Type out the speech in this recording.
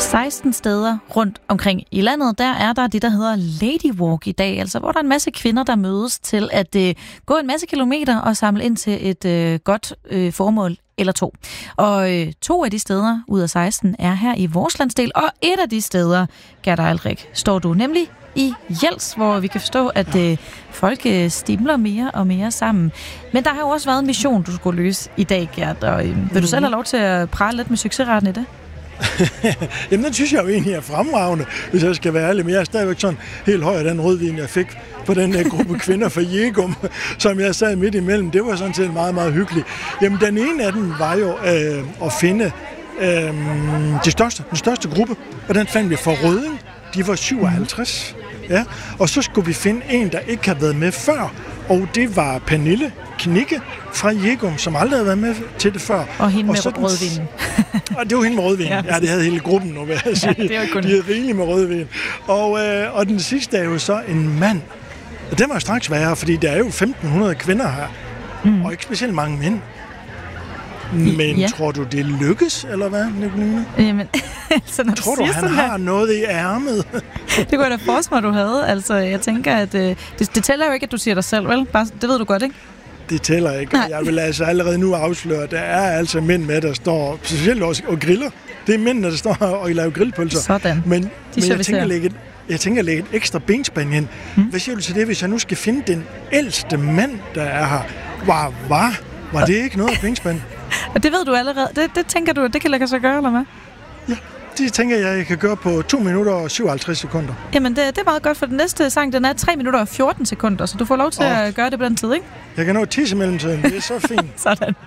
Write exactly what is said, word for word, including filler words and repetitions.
seksten steder rundt omkring i landet, der er der det, der hedder Lady Walk i dag, altså hvor der er en masse kvinder, der mødes til at øh, gå en masse kilometer og samle ind til et øh, godt øh, formål eller to. Og øh, to af de steder ud af seksten er her i vores landsdel, og et af de steder, Gerda Alrik, står du nemlig i Jels, hvor vi kan forstå, at øh, folk øh, stimler mere og mere sammen. Men der har jo også været en mission, du skulle løse i dag, Gert, og øh, vil du selv have lov til at prale lidt med succesraten i det? Jamen, den synes jeg jo egentlig er fremragende, hvis jeg skal være ærlig. Men jeg er stadigvæk sådan helt høj af den rødvin, jeg fik på den her gruppe kvinder fra Jegum, som jeg sad midt imellem. Det var sådan set meget, meget hyggeligt. Jamen, den ene af dem var jo øh, at finde øh, de største, den største gruppe, og den fandt vi for Rødding. De var syvoghalvtreds. Ja. Og så skulle vi finde en, der ikke havde været med før, og det var Pernille Knikke fra Jegum, som aldrig havde været med til det før. Og hende og med så rødvinen. Og det var hende med rødvin. Ja, ja, det havde hele gruppen nu, vil jeg sige. Ja, det er jo kun... De havde rigeligt med rødvin. Og, øh, og den sidste er jo så en mand. Og det må jo straks være, fordi der er jo femten hundrede kvinder her, mm. og ikke specielt mange mænd. Men ja. Tror du, det lykkes, eller hvad, Nicoline? Jamen, altså, når tror du, han sådan, har noget i ærmet? Det kunne jeg da forestille mig, du havde. Altså, jeg tænker, at øh, det, det tæller jo ikke, at du siger dig selv, vel? Bare, det ved du godt, ikke? Det tæller ikke. Nej. Jeg vil altså allerede nu afsløre, at der er altså mænd med, der står specielt også og griller. Det er mænd, der står og laver grillpølser. Sådan. Men, men jeg tænker at lægge Jeg tænker at lægge et ekstra benspænd ind. Hmm. Hvad siger du til det, hvis jeg nu skal finde den ældste mand, der er her? Var, var, var det ikke noget af benspænd? Og det ved du allerede. Det, det tænker du, at det kan lade sig gøre, eller hvad? Ja, det tænker jeg, jeg kan gøre på to minutter og syvoghalvtreds sekunder. Jamen, det, det er meget godt, for den næste sang, den er tre minutter og fjorten sekunder, så du får lov til oh. at gøre det på den tid, ikke? Jeg kan nå tisse mellem tiden. Det er så fint. Sådan.